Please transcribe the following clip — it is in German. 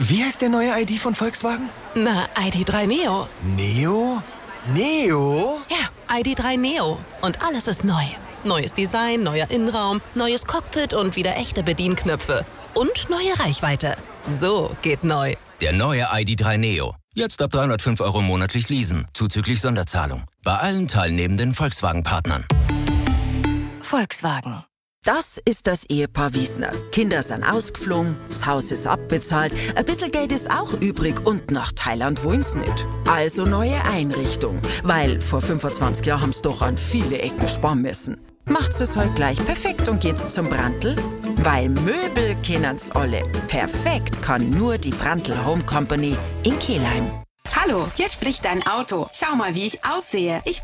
Wie heißt der neue ID von Volkswagen? Na, ID.3 Neo. Neo? Neo? Ja, ID.3 Neo. Und alles ist neu. Neues Design, neuer Innenraum, neues Cockpit und wieder echte Bedienknöpfe. Und neue Reichweite. So geht neu. Der neue ID.3 Neo. Jetzt ab 305 € monatlich leasen, zuzüglich Sonderzahlung. Bei allen teilnehmenden Volkswagen-Partnern. Volkswagen. Das ist das Ehepaar Wiesner. Kinder sind ausgeflogen, das Haus ist abbezahlt, ein bisschen Geld ist auch übrig und nach Thailand wollen's nicht. Also neue Einrichtung, weil vor 25 Jahren haben's doch an viele Ecken sparen müssen. Macht's es heute gleich perfekt und geht's zum Brandl? Weil Möbel kennen's alle. Perfekt kann nur die Brandl Home Company in Kelheim. Hallo, hier spricht dein Auto. Schau mal, wie ich aussehe. Ich